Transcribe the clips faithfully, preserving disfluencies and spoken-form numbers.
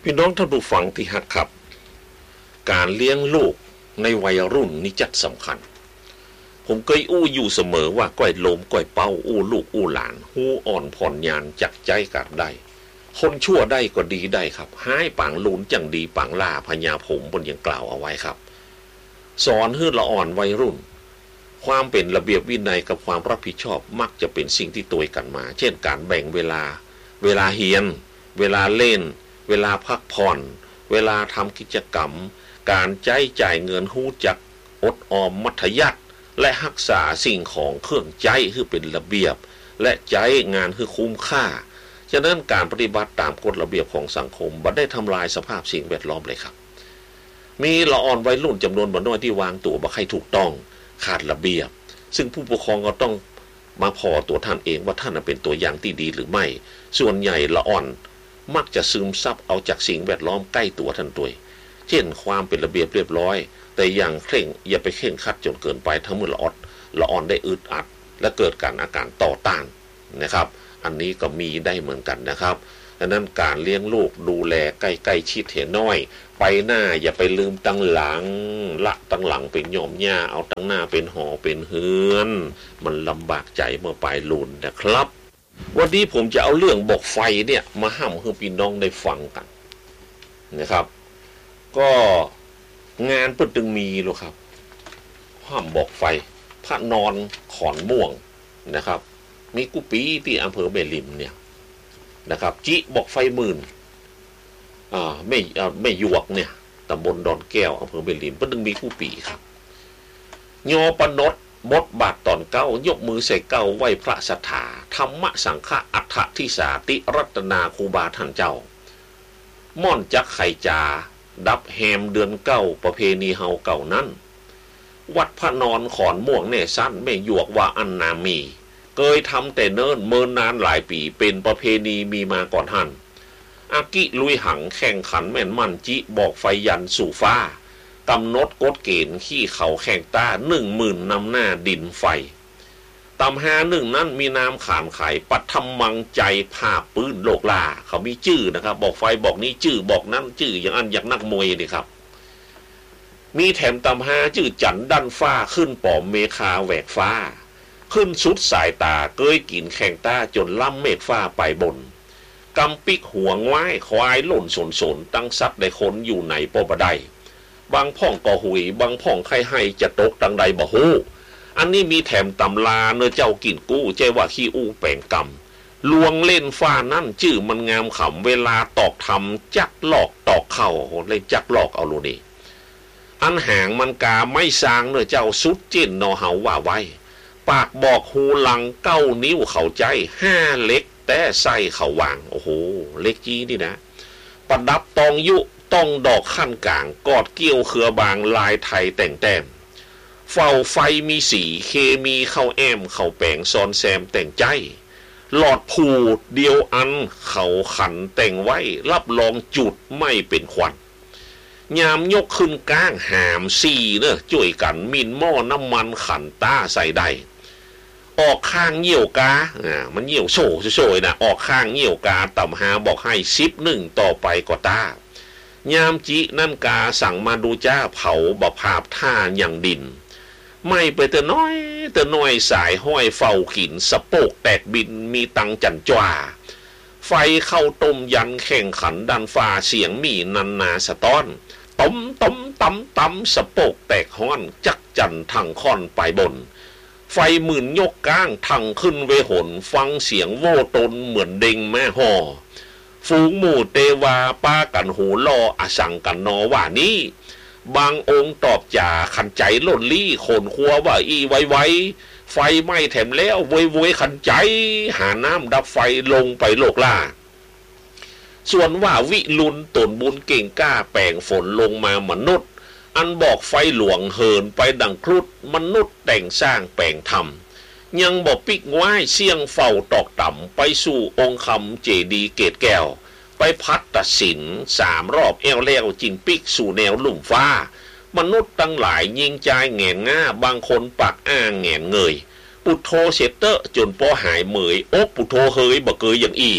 พี่น้องท่านผู้ฟังที่ฮักครับการเลี้ยงลูกในวัยรุ่นนี่จัดสำคัญผมเคยอู้อยู่เสมอว่าก้อยโลมก้อยเป้าอู้ลูกอู้หลานหูอ่อนผ่อนยานจักใจกัดได้คนชั่วได้ก็ดีได้ครับหายปางลูนจังดีปางล่าพญาผมบนยังกล่าวเอาไว้ครับสอนให้ละอ่อนวัยรุ่นความเป็นระเบียบวินัยกับความรับผิดชอบมักจะเป็นสิ่งที่ตัวกันมาเช่นการแบ่งเวลาเวลาเรียนเวลาเล่นเวลาพักผ่อนเวลาทำกิจกรรมการใช้จ่ายเงินหู้จักอดออมมัธยัสถ์และรักษาสิ่งของเครื่องใช้ให้เป็นระเบียบและใช้งานให้คุ้มค่าฉะนั้นการปฏิบัติตามกฎระเบียบของสังคมบ่ได้ทำลายสภาพสิ่งแวดล้อมเลยครับมีละอ่อนวัยรุ่นจำนวนบ่น้อยที่วางตัวบ่ค่อยถูกต้องขาดระเบียบซึ่งผู้ปกครองก็ต้องมาพอตัวท่านเองว่าท่านเป็นตัวอย่างที่ดีหรือไม่ส่วนใหญ่ละอ่อนมักจะซึมซับเอาจากสิ่งแวดล้อมใกล้ตัวท่านด้วยเช่นความเป็นระเบียบเรียบร้อยแต่อย่างเคร่งอย่าไปเคร่งครัดจนเกินไปทั้งมือละอ่อนละอ่อนได้อึดอัดและเกิดการอาการต่อต้านนะครับอันนี้ก็มีได้เหมือนกันนะครับดังนั้นการเลี้ยงลูกดูแลใกล้ๆชิดเห็นน้อยไปหน้าอย่าไปลืมตั้งหลังละตั้งหลังเป็นหย่อมหญ้าเอาตั้งหน้าเป็นหอเป็นเฮือนมันลำบากใจเมื่อปลายรุ่นนะครับวันนี้ผมจะเอาเรื่องบอกไฟเนี่ยมาห้ำให้พี่น้องได้ฟังกันนะครับก็งานเพิ่งตึงมีหรอครับห้ำบอกไฟพระนอนขอนม่วงนะครับมีกุปีที่อำเภอแม่ริมเนี่ยนะครับจิบอกไฟหมื่นอ่าไม่อ่าไม่ยวกเนี่ยตำบลดอนแก้วอำเภอแม่ริมเพิ่งตึงมีกุปีครับยอปนดบทบาทตอนเก้ายกมือใส่เก้าไหวพระสถาธรรมสังฆะอัฏฐทิสาติรัตนาครูบาท่านเจ้าม่อนจักไข่จาดับแฮมเดือนเก้าประเพณีเฮาเก่านั้นวัดพระนอนขอนม่วงเน่สั้นไม่หยวกว่าอันนามีเคยทำแต่เนิ่นเมินนานหลายปีเป็นประเพณีมีมาก่อนท่านอากิลุยหังแข่งขันแม่นมั่นจิบอกไฟยันสู่ฟ้ากำหนดกฎเกณฑ์ขี้เขาแข่งตาหนึ่งหมื่นนำหน้าดินไฟตำหาหนึ่งนั้นมีนามขานไขปัทมังใจภาพปื้นโลกลาเขามีชื่อนะครับบอกไฟบอกนี้ชื่อบอกนั้นชื่ออย่างอันอย่างนักมวยนี่ครับมีแถมตำหาชื่อจันดันฟ้าขึ้นปอมเมฆาแหวกฟ้าขึ้นสุดสายตาเกยกินแข่งตาจนล่ำเมฆฟ้าไปบนกำปิกหัวง้ายควายหล่นสนสนตั้งซัดได้คนอยู่ในปอบได้บางพ่องก็หุยบางพ่องใครให้จะตกตังใดบ่ฮู้อันนี้มีแถมตำลาเนื้อเจ้ากินกู้ใจว่าขี้อู้แปลงกำลวงเล่นฟ้านั่นชื่อมันงามขำเวลาตอกทำจักหลอกตอกเข่าเล่นจักหลอกเอาลูนี่อันหางมันกาไม่สร้างเนื้อเจ้าสุดจิ้นนอเฮาว่าไว้ปากบอกหูหลังเก้านิ้วเข่าใจห้าเล็กแต่ใส่เข่าวางโอ้โหเล็กจี้นี่นะประดับตองยุต้องดอกขั้นกลางกอดเกี้ยวเขือบางลายไทยแต่งแต้มเฝ้าไฟมีสีเคมีเข้าแอมเข้าแปงซอนแซมแต่งใจหลอดผูดเดียวอันเขาขันแต่งไว้รับรองจุดไม่เป็นควันยามยกขึ้นก้างหามสี่เนอะจ่วยกันมินหม้อน้ำมันขันต้าใส่ได้ออกข้างเหี่ยวกาอ่ามันเหี่ยวโซ่โซ่นะออกข้างเหี่ยวกาต่ำหาบอกให้ซิปหนึ่งต่อไปก็ต้ายามจินั่นกาสั่งมาดูจ้าเผาบะภาพท่าอย่างดินไม่ไปแต่น้อยแต่น้อยสายห้อยเฝ้าขินสะโปกแตกบินมีตังจันจ้าไฟเข้าต้มยันแข่งขันดันฟ้าเสียงมีนันนาสะต้อนต้มต้มตำตำสะโปกแตกห้อนจักจันทังค่อนไปบนไฟหมื่นยกก้างทังขึ้นเวหนฟังเสียงโว่ตนเหมือนเด้งแม่ห่อฝูงหมู่เตวาป้ากันหูลออสังกันนอว่านี้บางองค์ตอบจ่าขันใจล่นลี่ขนครัวว่าอีไว้ไว้ไฟไหม้แถมแล้วโวยโวยขันใจหาน้ำดับไฟลงไปโลกล่าส่วนว่าวิลุนตนบุญเก่งกล้าแปลงฝนลงมามนุษย์อันบอกไฟหลวงเหินไปดังครุฑมนุษย์แต่งสร้างแปลงทำยังบอกปิกง่ายเสี่ยงเฝ้าตอกต่ำไปสู่องค์คำเจดีเกตแก้วไปพัดตัดสินสามรอบเอวเลี้ยวจินปิกสู่แนวลุ่มฟ้ามนุษย์ตั้งหลายยิงใจแง่ง่าบางคนปากอ้างแง่เงยปุโทเสตเตอร์จนป้อหายเหมยโอ๊บปุโทเฮยบ่เกยอย่างอี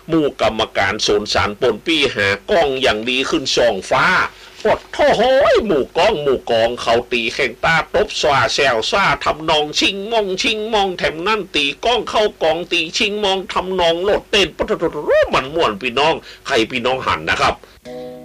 หมู่กรรมการโซนสารปนปี้หากล้องอย่างดีขึ้นสองฟ้าปดโถ่โหยหมู่กองหมู่กองเขาตีแข่งตาตบสวาแซวซ่าทำนองชิงมองชิงมองแถมนั่นตีกล้องเข้ากองตีชิงมองทำนองโลดเต้นปะทะมันม่วนพี่น้องใครพี่น้องหันนะครับ